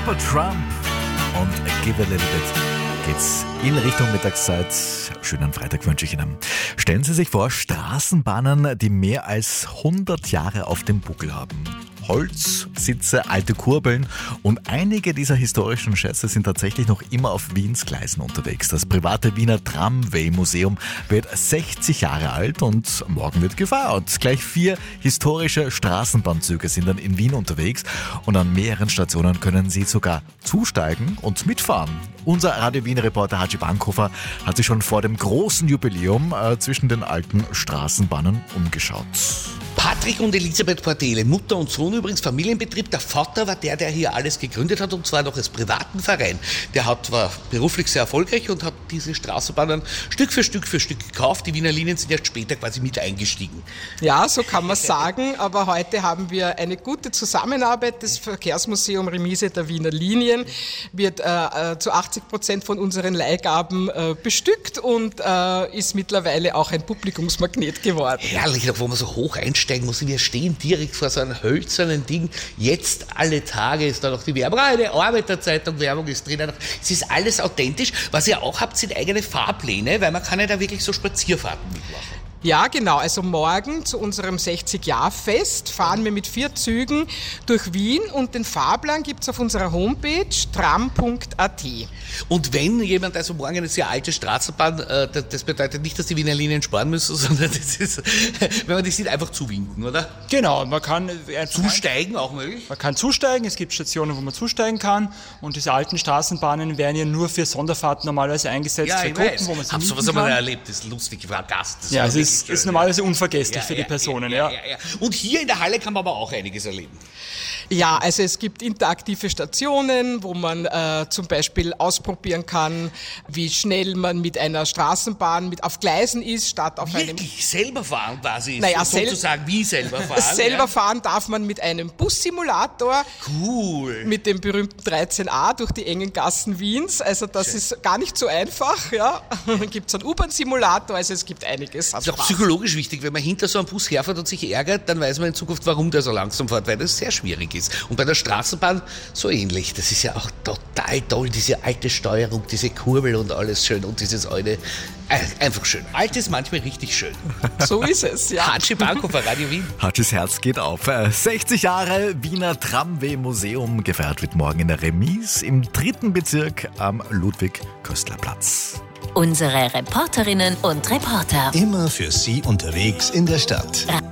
Super Trump und Give a Little Bit geht's in Richtung Mittagszeit. Schönen Freitag wünsche ich Ihnen. Stellen Sie sich vor, Straßenbahnen, die mehr als 100 Jahre auf dem Buckel haben. Holz, Sitze, alte Kurbeln und einige dieser historischen Schätze sind tatsächlich noch immer auf Wiens Gleisen unterwegs. Das private Wiener Tramway-Museum wird 60 Jahre alt und morgen wird gefeiert. Gleich 4 historische Straßenbahnzüge sind dann in Wien unterwegs und an mehreren Stationen können Sie sogar zusteigen und mitfahren. Unser Radio Wien-Reporter Haji Bankhofer hat sich schon vor dem großen Jubiläum zwischen den alten Straßenbahnen umgeschaut. Patrick und Elisabeth Portele, Mutter und Sohn übrigens, Familienbetrieb. Der Vater war der hier alles gegründet hat, und zwar noch als privaten Verein. Der war beruflich sehr erfolgreich und hat diese Straßenbahnen Stück für Stück gekauft. Die Wiener Linien sind erst später quasi mit eingestiegen. Ja, so kann man sagen, aber heute haben wir eine gute Zusammenarbeit. Das Verkehrsmuseum Remise der Wiener Linien wird zu 80% von unseren Leihgaben bestückt und ist mittlerweile auch ein Publikumsmagnet geworden. Herrlich, wo man so hoch einsteigen muss. Wir stehen direkt vor so einem hölzernen Ding. Jetzt alle Tage ist da noch die Werbung. Eine Arbeiterzeitung, Werbung ist drinnen. Es ist alles authentisch. Was ihr auch habt, sind eigene Fahrpläne, weil man kann ja da wirklich so Spazierfahrten mitmachen. Ja, genau. Also morgen zu unserem 60-Jahr-Fest fahren wir mit 4 Zügen durch Wien und den Fahrplan gibt es auf unserer Homepage tram.at. Und wenn jemand, also morgen eine sehr alte Straßenbahn, das bedeutet nicht, dass die Wiener Linien sparen müssen, sondern das ist, wenn man die sieht, einfach zuwinken, oder? Genau, man kann zusteigen auch möglich? Man kann zusteigen, es gibt Stationen, wo man zusteigen kann und diese alten Straßenbahnen werden ja nur für Sonderfahrten normalerweise eingesetzt, ja, für Gruppen, wo man sie hab mieten sowas kann. einmal erlebt, das ist lustig, ich war Gast. Ja, es ist normalerweise unvergesslich für die Personen. Ja. Und hier in der Halle kann man aber auch einiges erleben. Ja, also es gibt interaktive Stationen, wo man zum Beispiel ausprobieren kann, wie schnell man mit einer Straßenbahn auf Gleisen ist, statt auf einem... Wirklich? Selber fahren quasi? Naja, sozusagen wie selber fahren? Selber fahren darf man mit einem Bussimulator. Cool. Mit dem berühmten 13a durch die engen Gassen Wiens. Also das ist gar nicht so einfach. Ja. Dann gibt es einen U-Bahn-Simulator, also es gibt einiges. Das ist auch psychologisch wichtig, wenn man hinter so einem Bus herfährt und sich ärgert, dann weiß man in Zukunft, warum der so langsam fährt, weil das sehr schwierig ist. Und bei der Straßenbahn so ähnlich. Das ist ja auch total toll, diese alte Steuerung, diese Kurbel und alles schön und dieses alte, einfach schön. Alt ist manchmal richtig schön. So ist es, ja. Haji Bankhofer, Radio Wien. Hajis Herz geht auf. 60 Jahre Wiener Tramway-Museum gefeiert wird morgen in der Remise im 3. Bezirk am Ludwig-Köstler-Platz. Unsere Reporterinnen und Reporter. Immer für Sie unterwegs in der Stadt.